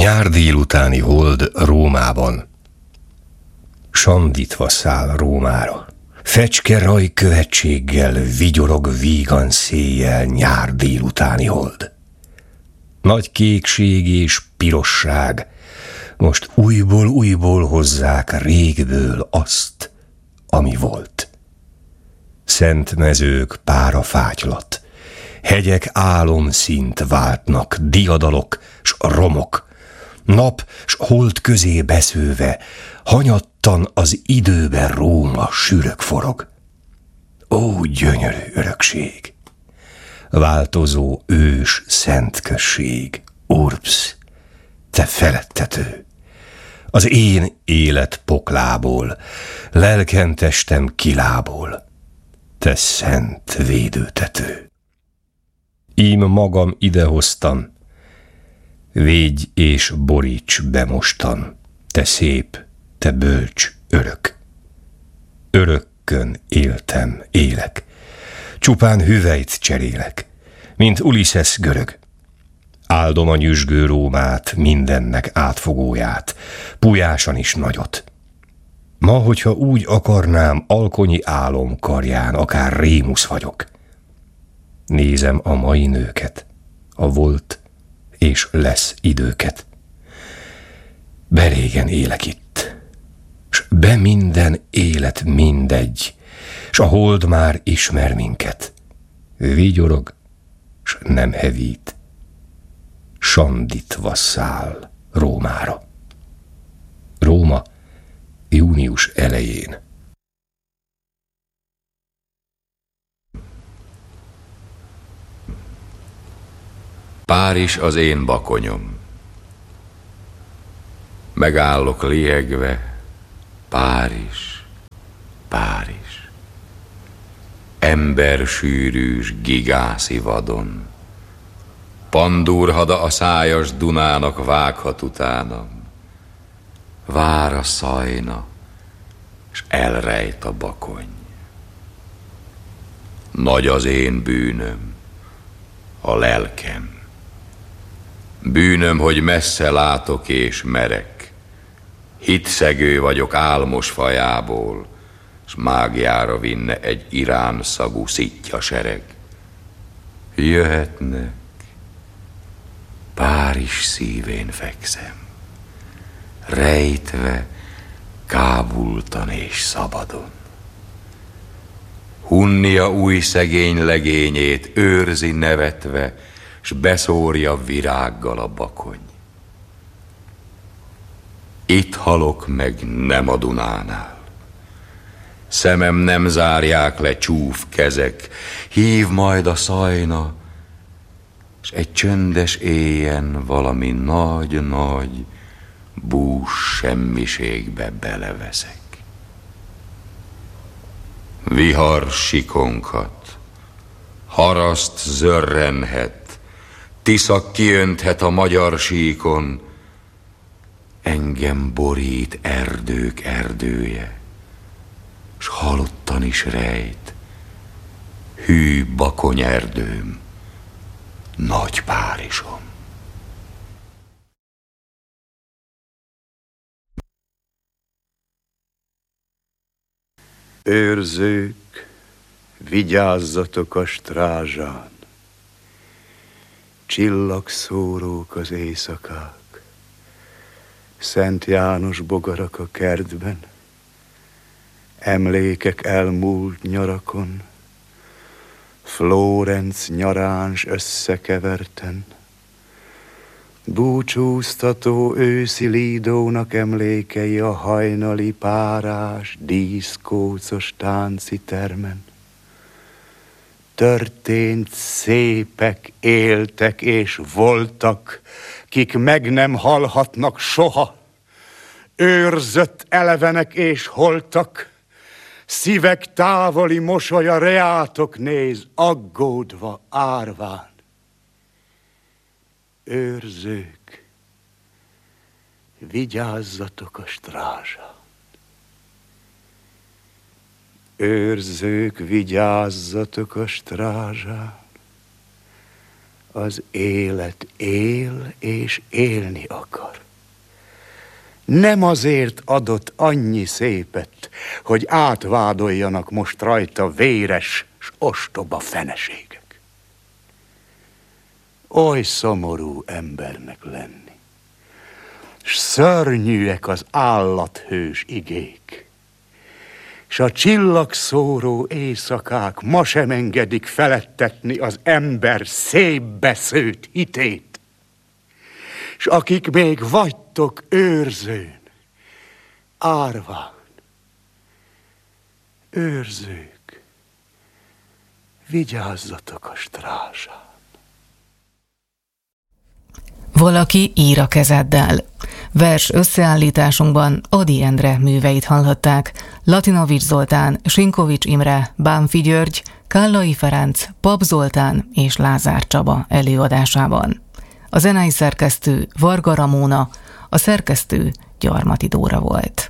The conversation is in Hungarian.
Nyár délutáni hold Rómában. Sandítva száll Rómára. Fecske rajkövetséggel vigyorog vígan széjjel nyár délutáni hold. Nagy kékség és pirosság, most újból hozzák régből azt, ami volt. Szent mezők párafátylat, hegyek álomszínt váltnak, diadalok s romok, nap s hold közé beszőve, hanyattan az időben Róma sürök forog. Ó, gyönyörű örökség! Változó ős szent község, Urbs, te felettető! Az én élet poklából, lelkem testem kilából, te szent védőtető! Ím magam idehoztam, védj és boríts be mostan, te szép, te bölcs, örök. Örökkön éltem, élek, csupán hüvelyt cserélek, mint Ulisszesz görög. Áldom a nyüzsgő Rómát, mindennek átfogóját, pulyásan is nagyot. Ma, hogyha úgy akarnám, alkonyi álom karján akár Rémusz vagyok. Nézem a mai nőket, a volt és lesz időket. Berégen élek itt, s be minden élet mindegy, s a hold már ismer minket. Vigyorog, s nem hevít, sandítva száll Rómára. Róma, június elején. Párizs az én bakonyom. Megállok liegve, Párizs, Párizs. Embersűrűs gigászi vadon, pandúrhada a szájas Dunának vághat utánam. Vár a szajna, s elrejt a bakony. Nagy az én bűnöm, a lelkem. Bűnöm, hogy messze látok és merek. Hitszegő vagyok álmos fajából, s mágiára vinne egy irán szagú szitja sereg. Jöhetnek, Párizs szívén fekszem, rejtve, kábultan és szabadon. Hunnia új szegény legényét őrzi nevetve, s beszórja virággal a bakony. Itt halok meg, nem a Dunánál. Szemem nem zárják le csúf kezek, hív majd a szajna, s egy csöndes éjjen valami nagy-nagy bús semmiségbe beleveszek. Vihar sikonkhat, haraszt zörrenhet, Tisza kiönthet a magyar síkon, engem borít erdők erdője, s halottan is rejt hű bakonyerdőm, nagy Párizsom. Őrzők, vigyázzatok a strázsán, csillagszórók az éjszakák, Szent János bogarak a kertben, emlékek elmúlt nyarakon, Flórenc nyaráns összekeverten, búcsúztató őszi Lidónak emlékei a hajnali párás, díszkócos tánci termen. Történt szépek, éltek és voltak, kik meg nem halhatnak soha, őrzött elevenek és holtak, szívek távoli mosolya reátok néz, aggódva árván. Őrzők, vigyázzatok a strázsán. Őrzők, vigyázzatok a strázsán. Az élet él és élni akar. Nem azért adott annyi szépet, hogy átvádoljanak most rajta véres s ostoba feneségek. Oly szomorú embernek lenni, s szörnyűek az állathős igék, s a csillagszóró éjszakák ma sem engedik felettetni az ember szép besződt hitét, s akik még vagytok őrzőn, árván, őrzők, vigyázzatok a strázsán. Valaki ír a kezeddel. Vers összeállításunkban Ady Endre műveit hallhatták, Latinovics Zoltán, Sinkovics Imre, Bánfi György, Kállai Ferenc, Pap Zoltán és Lázár Csaba előadásában. A zenei szerkesztő Varga Ramóna, a szerkesztő Gyarmati Dóra volt.